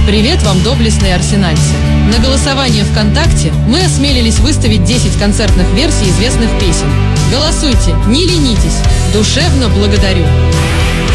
Привет вам, доблестные арсенальцы! На голосование ВКонтакте мы осмелились выставить 10 концертных версий известных песен. Голосуйте, не ленитесь! Душевно благодарю!